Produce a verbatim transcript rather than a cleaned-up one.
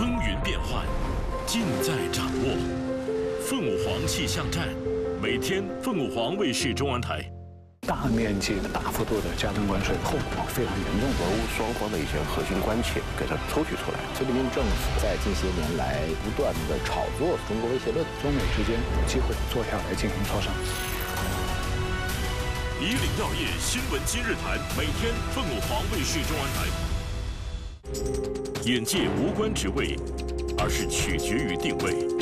风云变幻，尽在掌握。凤舞凰气象站，每天凤舞凰卫视中文台。 大面积、大幅度的加征关税，后果非常严重。 俄乌双方的一些核心关切给它抽取出来。 习近平政府在近些年来不断的炒作中国威胁论， 中美之间有机会坐下来进行磋商。 以岭药业新闻今日谈，每天凤舞凰卫视中文台。眼界无关职位，而是取决于定位。